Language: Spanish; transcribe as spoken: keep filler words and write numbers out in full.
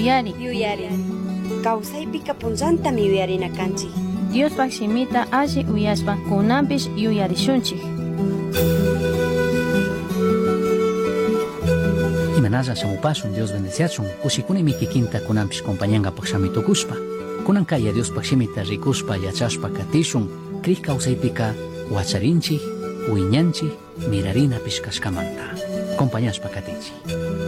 Yuyari. Yuyari. Kawsaypika punllanta yuyarina kanchik. Diospak shimita alli uyashpa kunanpish yuyarishunchik. Imanalla shamupashun, Dios bendeciachun, kushikunimi kikinta kunanpish compañanga pakshami tukushpa. Kunan kaya Diospak shimita rikushpa yachashpa katishun, krik kawsaypika wacharinchik, wiñanchik, mirarina pishkashkamanta. Compañashpa katinchik.